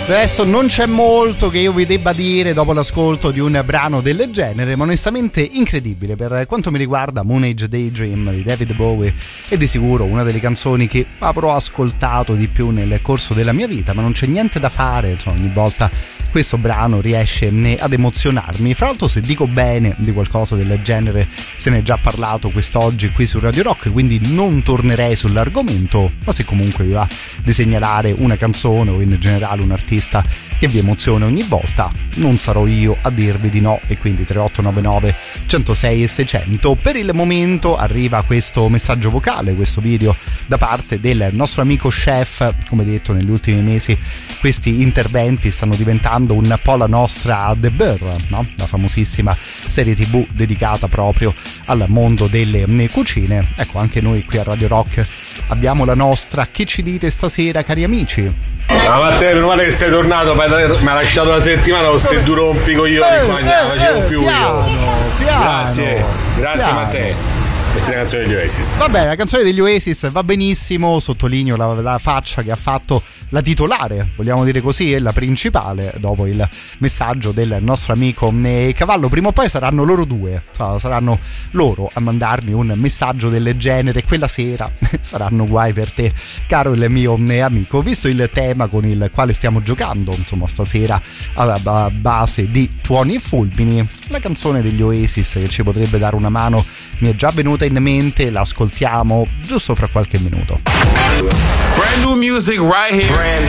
Adesso non c'è molto che io vi debba dire dopo l'ascolto di un brano del genere, ma onestamente incredibile. Per quanto mi riguarda, Moon Age Daydream di David Bowie è di sicuro una delle canzoni che avrò ascoltato di più nel corso della mia vita, ma non c'è niente da fare, insomma, ogni volta questo brano riesce ad emozionarmi. Fra l'altro, se dico bene di qualcosa del genere se ne è già parlato quest'oggi qui su Radio Rock, quindi non tornerei sull'argomento, ma se comunque vi va di segnalare una canzone o in generale un artista che vi emoziona ogni volta, non sarò io a dirvi di no. E quindi 3899 106 e 600. Per il momento arriva questo messaggio vocale, questo video da parte del nostro amico Chef. Come detto, negli ultimi mesi questi interventi stanno diventando un po' la nostra The Bear, no? La famosissima serie TV dedicata proprio al mondo delle cucine. Ecco, anche noi qui a Radio Rock abbiamo la nostra. Che ci dite stasera, cari amici? Ma Matteo, meno male che sei tornato, mi ha lasciato una settimana con questi due rompicoglioni qua, non facevo più io. Grazie Matteo. Questa è la canzone degli Oasis. Vabbè, la canzone degli Oasis va benissimo, sottolineo la faccia che ha fatto la titolare, vogliamo dire così, è la principale, dopo il messaggio del nostro amico Cavallo. Prima o poi saranno loro due, saranno loro a mandarmi un messaggio del genere, quella sera saranno guai per te, caro il mio amico. Visto il tema con il quale stiamo giocando, insomma, stasera alla base di tuoni e fulmini, la canzone degli Oasis che ci potrebbe dare una mano mi è già venuta in mente, la ascoltiamo giusto fra qualche minuto. Brand new music right here.